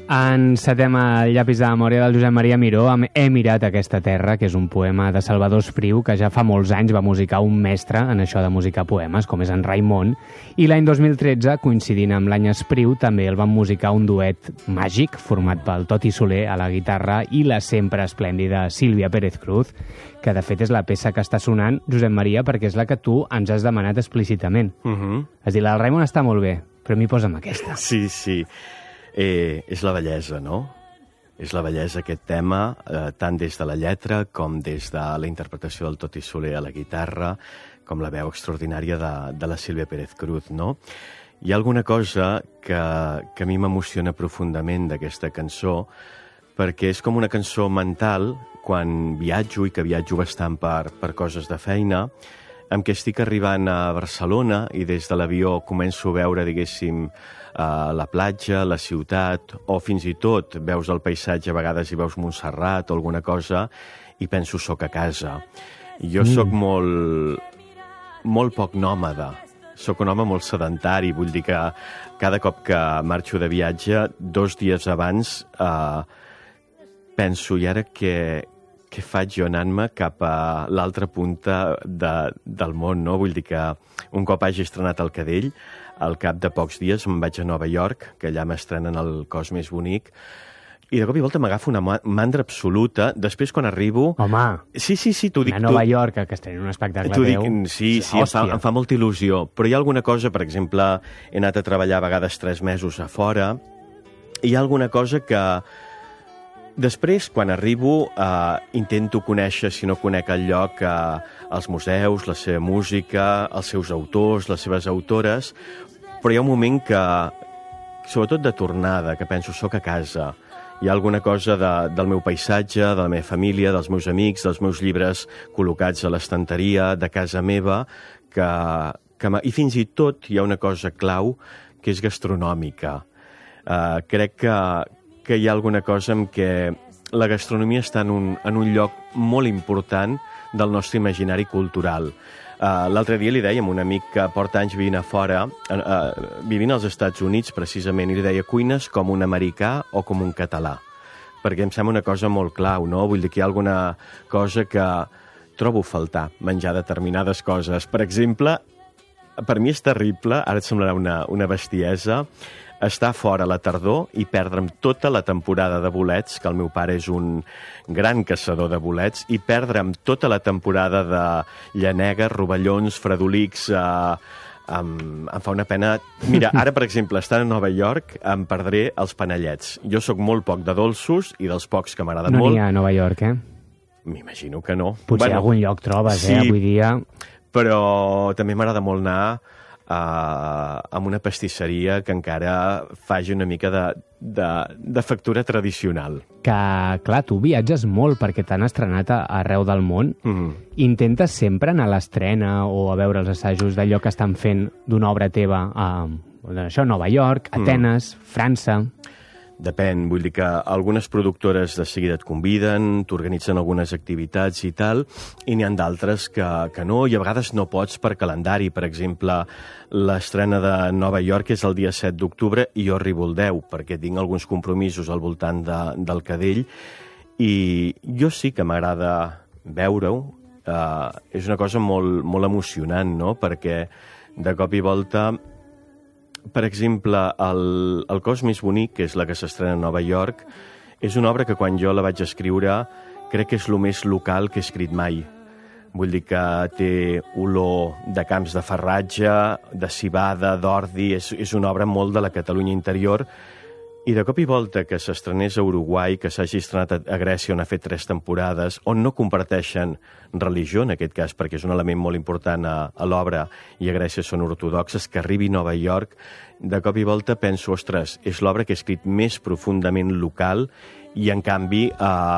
Encetem el llapis de memòria del Josep Maria Miró amb He mirat aquesta terra, que és un poema de Salvador Espriu, que ja fa molts anys va musicar un mestre en això de musicar poemes, com és en Raimon, i l'any 2013, coincidint amb l'any Espriu, també el van musicar un duet màgic format pel Toti Soler a la guitarra i la sempre esplèndida Sílvia Pérez Cruz, que de fet és la peça que està sonant, Josep Maria, perquè és la que tu ens has demanat explícitament. És a dir, la del Raimon està molt bé, però a mi posa'm aquesta. Sí, sí. És la bellesa, no? És la bellesa aquest tema, tant des de la lletra com des de la interpretació del Toti Soler a la guitarra, com la veu extraordinària de la Sílvia Pérez Cruz, no? Hi ha alguna cosa que a mi m'emociona profundament d'aquesta cançó, perquè és com una cançó mental quan viatjo, i que viatjo bastant per coses de feina, amb què estic arribant a Barcelona i des de l'avió començo a veure, diguéssim, la platja, la ciutat, o fins i tot veus el paisatge, a vegades hi veus Montserrat o alguna cosa, i penso, soc a casa. Jo soc molt poc nòmada, soc un home molt sedentari, vull dir que cada cop que marxo de viatge, 2 dies abans, penso, i ara què faig jo anant-me cap a l'altra punta del món, no? Vull dir que un cop hagi estrenat el Cadell, al cap de pocs dies me'n vaig a Nova York, que allà m'estrenen El cos més bonic, i de cop i volta m'agafo una mandra absoluta. Després, quan arribo... Home, sí, t'ho dic. a Nova York, que estrenen un espectacle teu... Sí, em fa molta il·lusió. Però hi ha alguna cosa, per exemple, he anat a treballar a vegades 3 mesos a fora, i hi ha alguna cosa que... Després, quan arribo, intento conèixer, si no conec el lloc, els museus, la seva música, els seus autors, les seves autores, però hi ha un moment que, sobretot de tornada, que penso, soc a casa. Hi ha alguna cosa del meu paisatge, de la meva família, dels meus amics, dels meus llibres col·locats a l'estanteria, de casa meva, i fins i tot hi ha una cosa clau, que és gastronòmica. Crec que hi ha alguna cosa en què la gastronomia està en un lloc molt important del nostre imaginari cultural. L'altre dia li deia a un amic que porta anys vivint a fora, vivint als Estats Units precisament, i li deia, cuines com un americà o com un català? Perquè em sembla una cosa molt clau, no? Vull dir que hi ha alguna cosa que trobo faltar, menjar determinades coses. Per exemple, per mi és terrible, ara et semblarà una bestiesa, estar fora a la tardor i perdre'm tota la temporada de bolets, que el meu pare és un gran caçador de bolets, i perdre'm tota la temporada de llanegues, rovellons, fredolics, em fa una pena. Mira, ara, per exemple, estant a Nova York, em perdré els panellets. Jo sóc molt poc de dolços i dels pocs que m'agraden molt. No n'hi ha a Nova York, M'imagino que no. Potser algun lloc trobes, sí, avui dia. Però també m'agrada molt anar amb una pastisseria que encara faci una mica de factura tradicional. Que, clar, tu viatges molt perquè t'han estrenat arreu del món. Intentes sempre anar a l'estrena o a veure els assajos d'allò que estan fent d'una obra teva a Nova York, Atenes, França... Depèn, vull dir que algunes productores de seguida et conviden, t'organitzen algunes activitats i tal, i n'hi ha d'altres que no, i a vegades no pots per calendari. Per exemple, l'estrena de Nova York és el dia 7 d'octubre i jo arribo el 10, perquè tinc alguns compromisos al voltant del Cadell, i jo sí que m'agrada veure-ho. És una cosa molt, molt emocionant, no?, perquè de cop i volta... Per exemple, el cos més bonic, que és la que s'estrena a Nova York, és una obra que quan jo la vaig escriure crec que és el més local que he escrit mai. Vull dir que té olor de camps de farratge, de civada, d'ordi, és una obra molt de la Catalunya interior, i de cop i volta que s'estrenés a Uruguai, que s'hagi estrenat a Grècia, on ha fet 3 temporades, on no comparteixen religió, en aquest cas, perquè és un element molt important a l'obra, i a Grècia són ortodoxes, que arribi a Nova York, de cop i volta penso, ostres, és l'obra que he escrit més profundament local, i en canvi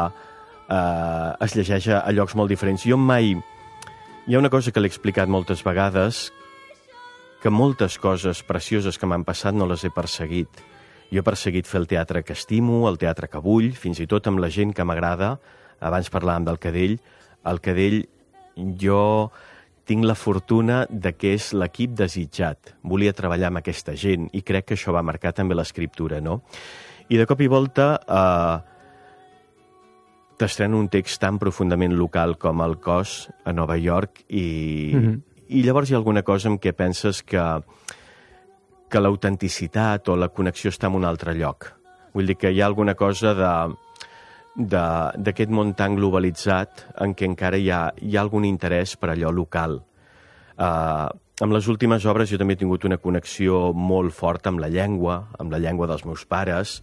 es llegeix a llocs molt diferents. Jo mai... Hi ha una cosa que l'he explicat moltes vegades, que moltes coses precioses que m'han passat no les he perseguit. Jo he perseguit fer el teatre que estimo, el teatre que vull, fins i tot amb la gent que m'agrada. Abans parlàvem del Cadell. Al Cadell jo tinc la fortuna de que és l'equip desitjat. Volia treballar amb aquesta gent i crec que això va marcar també l'escriptura, no? I de cop i volta t'estrena un text tan profundament local com el Cos a Nova York i llavors hi ha alguna cosa en què penses que l'autenticitat o la connexió està en un altre lloc. Vull dir que hi ha alguna cosa d'aquest món tan globalitzat en què encara hi ha algun interès per allò local. Amb les últimes obres jo també he tingut una connexió molt forta amb la llengua dels meus pares.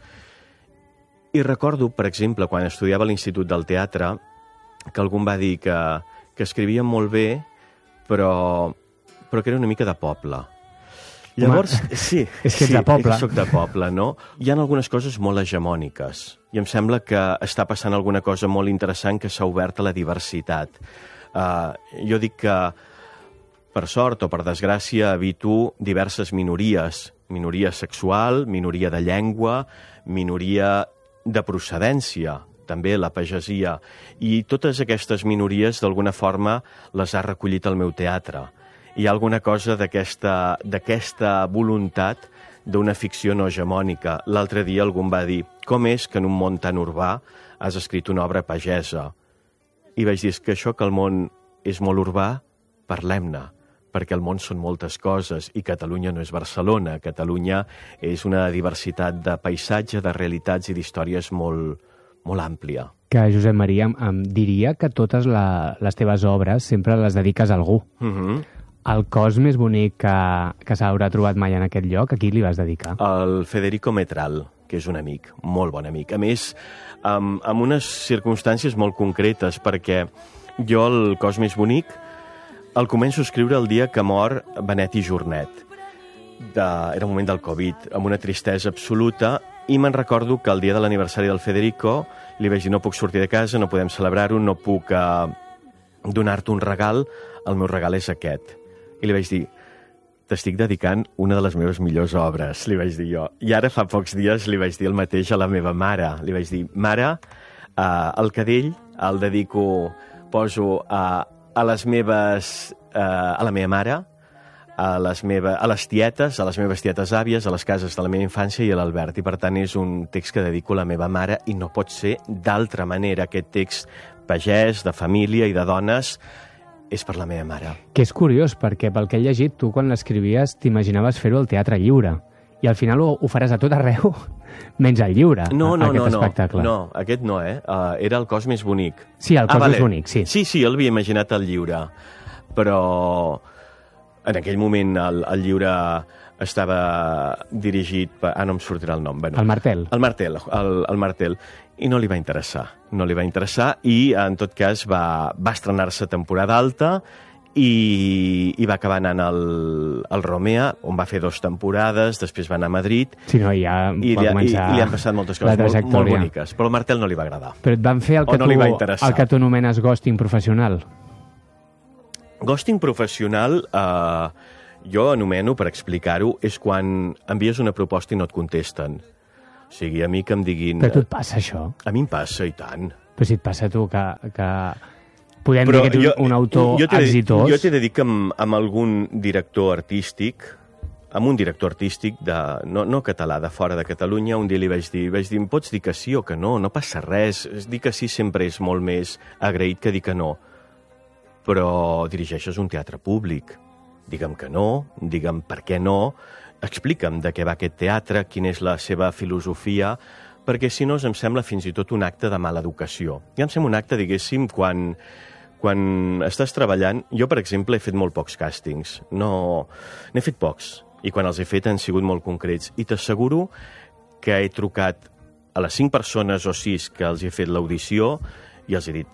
I recordo, per exemple, quan estudiava a l'Institut del Teatre, que algú em va dir que escrivia molt bé, però que era una mica de poble. Llavors, sí, és que ets de poble. Soc de poble, no? Hi ha algunes coses molt hegemòniques i em sembla que està passant alguna cosa molt interessant que s'ha obert a la diversitat. Jo dic que, per sort o per desgràcia, habito diverses minories. Minoria sexual, minoria de llengua, minoria de procedència, també la pagesia. I totes aquestes minories, d'alguna forma, les ha recollit el meu teatre. Hi ha alguna cosa d'aquesta voluntat d'una ficció no hegemònica. L'altre dia algú em va dir, com és que en un món tan urbà has escrit una obra pagesa? I vaig dir, és que això que el món és molt urbà, parlem-ne, perquè el món són moltes coses i Catalunya no és Barcelona. Catalunya és una diversitat de paisatge, de realitats i d'històries molt, molt àmplia. Que, Josep Maria, em diria que totes les teves obres sempre les dediques a algú. El cos més bonic que s'haurà trobat mai en aquest lloc, a qui li vas dedicar? El Federico Metral, que és un amic, molt bon amic. A més, amb unes circumstàncies molt concretes, perquè jo el cos més bonic el començo a escriure el dia que mor Benet i Jornet. Era un moment del Covid, amb una tristesa absoluta, i me'n recordo que el dia de l'aniversari del Federico li vaig dir, no puc sortir de casa, no podem celebrar-ho, no puc donar-te un regal, el meu regal és aquest. I li vaig dir, t'estic dedicant una de les meves millors obres, li vaig dir jo. I ara fa pocs dies li vaig dir el mateix a la meva mare. Li vaig dir, mare, el cadell el dedico, poso a la meva mare, a les tietes, a les meves tietes àvies, a les cases de la meva infància i a l'Albert. I per tant és un text que dedico a la meva mare i no pot ser d'altra manera. Aquest text pagès, de família i de dones, és per la meva mare. Que és curiós, perquè pel que he llegit, tu quan l'escrivies t'imaginaves fer-ho al Teatre Lliure. I al final ho faràs a tot arreu, menys al Lliure, aquest espectacle. No, aquest no, era el cos més bonic. Sí, el cos més bonic, sí. Sí, el havia imaginat al Lliure, però en aquell moment el Lliure estava dirigit per... no em sortirà el nom. El Martel. El Martel. I no li va interessar. I, en tot cas, va estrenar-se temporada alta i va acabar anant al Romea, on va fer 2 temporades, després va anar a Madrid. Sí, no, ja va començar... I li han passat moltes coses molt boniques, però al Martel no li va agradar. Però et van fer el que tu anomenes ghosting professional. Ghosting professional, jo anomeno, per explicar-ho, és quan envies una proposta i no et contesten. O sigui, a mi que em diguin... Però a tu et passa això? A mi em passa, i tant. Però si et passa a tu que podem dir que ets un autor exitós... Jo t'he de dir que amb algun director artístic, no català, de fora de Catalunya, un dia li vaig dir, em pots dir que sí o que no? No passa res. Dir que sí sempre és molt més agraït que dir que no. Però dirigeixes un teatre públic. Digue'm que no, digue'm per què no, explica'm de què va aquest teatre, quina és la seva filosofia, perquè si no em sembla fins i tot un acte de mala educació. Ja em sembla un acte, diguéssim, quan estàs treballant... Jo, per exemple, he fet molt pocs càstings. N'he fet pocs, i quan els he fet han sigut molt concrets. I t'asseguro que he trucat a les 5 persones o 6 que els he fet l'audició i els he dit,